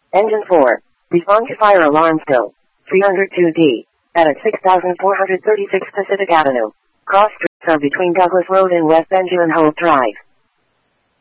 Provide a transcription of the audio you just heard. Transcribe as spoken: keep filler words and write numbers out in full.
Engine four. Respond to fire alarm still. three oh two D. At six thousand four hundred thirty-six Pacific Avenue. Cross streets are between Douglas Road and West Benjamin Hope Drive.